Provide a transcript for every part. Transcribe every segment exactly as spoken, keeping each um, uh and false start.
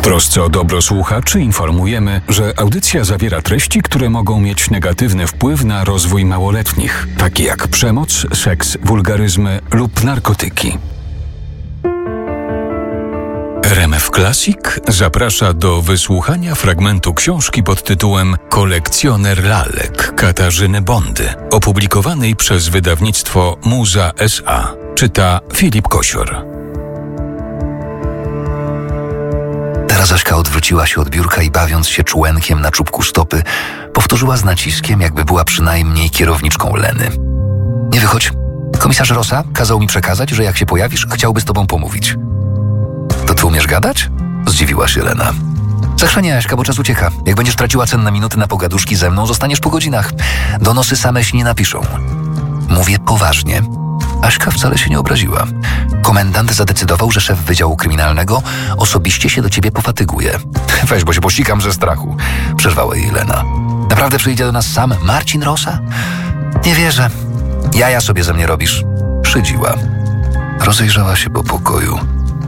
trosce o dobro słuchaczy informujemy, że audycja zawiera treści, które mogą mieć negatywny wpływ na rozwój małoletnich, takie jak przemoc, seks, wulgaryzmy lub narkotyki. R M F Classic zaprasza do wysłuchania fragmentu książki pod tytułem Kolekcjoner lalek Katarzyny Bondy, opublikowanej przez wydawnictwo Muza S A. Czyta Filip Kosior. Teraz Aśka odwróciła się od biurka i bawiąc się człenkiem na czubku stopy, powtórzyła z naciskiem, jakby była przynajmniej kierowniczką Leny. Nie wychodź. Komisarz Rosa kazał mi przekazać, że jak się pojawisz, chciałby z tobą pomówić. To ty umiesz gadać? Zdziwiła się Lena. Zachrzanie, Aśka, bo czas ucieka. Jak będziesz traciła cenne minuty na pogaduszki ze mną, zostaniesz po godzinach. Donosy same się nie napiszą. Mówię poważnie. Aśka wcale się nie obraziła. Komendant zadecydował, że szef Wydziału Kryminalnego osobiście się do ciebie pofatyguje. Weź, bo się posikam ze strachu. Przerwała jej Lena. Naprawdę przyjdzie do nas sam Marcin Rosa? Nie wierzę. Jaja sobie ze mnie robisz. Szydziła. Rozejrzała się po pokoju.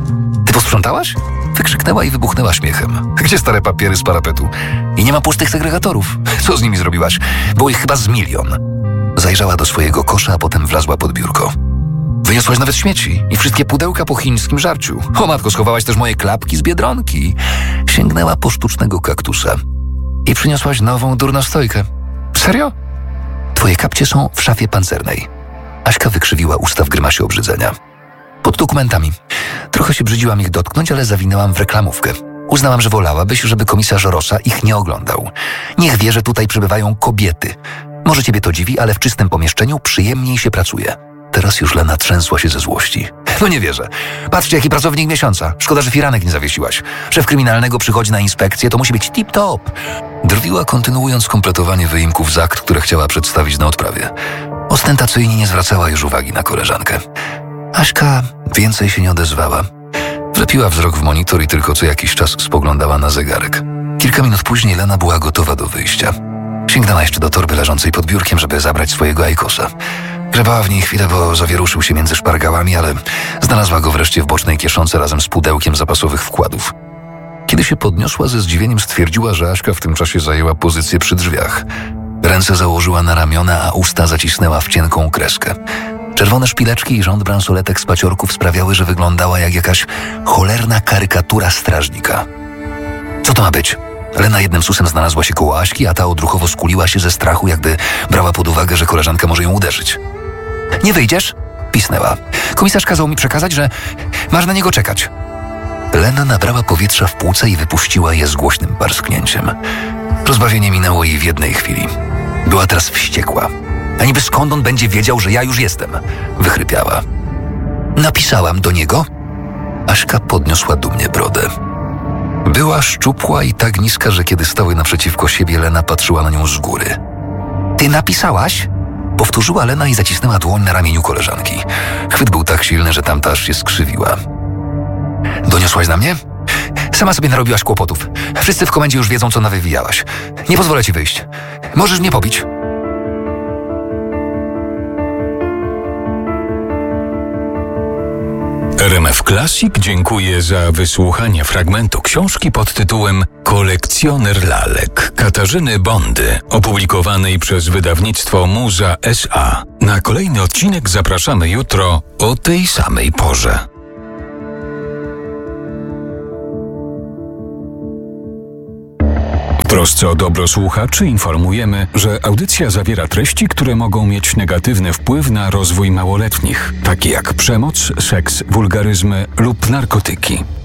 Ty posprzątałaś? Wykrzyknęła i wybuchnęła śmiechem. Gdzie stare papiery z parapetu? I nie ma pustych segregatorów. Co z nimi zrobiłaś? Było ich chyba z milion. Zajrzała do swojego kosza, a potem wlazła pod biurko. Wyniosłaś nawet śmieci i wszystkie pudełka po chińskim żarciu. O matko, schowałaś też moje klapki z Biedronki. Sięgnęła po sztucznego kaktusa. I przyniosłaś nową durnostojkę. Serio? Twoje kapcie są w szafie pancernej. Aśka wykrzywiła usta w grymasie obrzydzenia. Pod dokumentami. Trochę się brzydziłam ich dotknąć, ale zawinęłam w reklamówkę. Uznałam, że wolałabyś, żeby komisarz Rosa ich nie oglądał. Niech wie, że tutaj przebywają kobiety. Może ciebie to dziwi, ale w czystym pomieszczeniu przyjemniej się pracuje. Teraz już Lena trzęsła się ze złości. No nie wierzę. Patrzcie, jaki pracownik miesiąca. Szkoda, że firanek nie zawiesiłaś. Szef kryminalnego przychodzi na inspekcję, to musi być tip-top. Drwiła, kontynuując kompletowanie wyimków z akt, które chciała przedstawić na odprawie. Ostentacyjnie nie zwracała już uwagi na koleżankę. Aśka więcej się nie odezwała. Wlepiła wzrok w monitor i tylko co jakiś czas spoglądała na zegarek. Kilka minut później Lena była gotowa do wyjścia. Sięgnęła jeszcze do torby leżącej pod biurkiem, żeby zabrać swojego ajkosa. Grzebała w niej chwilę, bo zawieruszył się między szpargałami, ale znalazła go wreszcie w bocznej kieszonce razem z pudełkiem zapasowych wkładów. Kiedy się podniosła, ze zdziwieniem stwierdziła, że Aśka w tym czasie zajęła pozycję przy drzwiach. Ręce założyła na ramiona, a usta zacisnęła w cienką kreskę. Czerwone szpileczki i rząd bransoletek z paciorków sprawiały, że wyglądała jak jakaś cholerna karykatura strażnika. Co to ma być? Lena jednym susem znalazła się koło Aśki, a ta odruchowo skuliła się ze strachu, jakby brała pod uwagę, że koleżanka może ją uderzyć. Nie wyjdziesz? Pisnęła. Komisarz kazał mi przekazać, że masz na niego czekać. Lena nabrała powietrza w płuca i wypuściła je z głośnym parsknięciem. Rozbawienie minęło jej w jednej chwili. Była teraz wściekła. A niby skąd on będzie wiedział, że ja już jestem? Wychrypiała. Napisałam do niego? Aśka podniosła dumnie brodę. Była szczupła i tak niska, że kiedy stały naprzeciwko siebie, Lena patrzyła na nią z góry. Ty napisałaś? Powtórzyła Lena i zacisnęła dłoń na ramieniu koleżanki. Chwyt był tak silny, że tamta aż się skrzywiła. Doniosłaś na mnie? Sama sobie narobiłaś kłopotów. Wszyscy w komendzie już wiedzą, co nawywijałaś. Nie pozwolę ci wyjść. Możesz mnie pobić. R M F Classic dziękuję za wysłuchanie fragmentu książki pod tytułem Kolekcjoner lalek Katarzyny Bondy, opublikowanej przez wydawnictwo Muza S A. Na kolejny odcinek zapraszamy jutro o tej samej porze. W trosce o dobro słuchaczy informujemy, że audycja zawiera treści, które mogą mieć negatywny wpływ na rozwój małoletnich, takie jak przemoc, seks, wulgaryzmy lub narkotyki.